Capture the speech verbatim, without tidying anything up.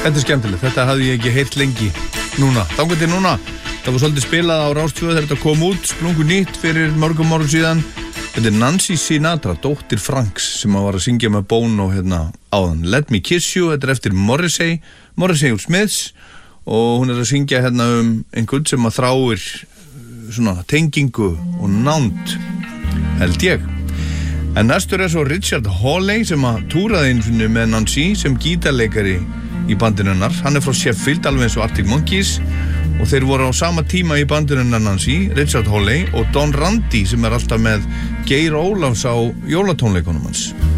Þetta er skemmtilegt, þetta hafði ég ekki heyrt lengi núna, þangað til núna. Það var svolítið spilað á Rás tvö þegar þetta kom út, splungu nýtt fyrir mörgum árum síðan. Þetta er Nancy Sinatra, dóttir Franks, sem var að syngja með Bono hérna áðan. Let Me Kiss You, þetta er eftir Morrissey, Morrissey og Smiths, og hún er að syngja hérna um einhvern sem að þráir svona tengingu og nánd, held ég. En næstur er svo Richard Hawley sem að túraði einu með Nancy sem gítarleikari í bandinu hennar. Hann er frá Sheffield, alveg eins og Arctic Monkeys, og þeir voru á sama tíma í bandinu hennar Nancy, Richard Hawley og Don Randi sem er alltaf með Geir Ólafs á jólatónleikunum hans.